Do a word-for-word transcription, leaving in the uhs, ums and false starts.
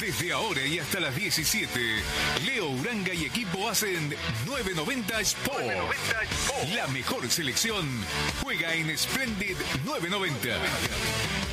Desde ahora y hasta las diecisiete, Leo Uranga y equipo hacen nueve noventa Sport. La mejor selección juega en Splendid nueve noventa.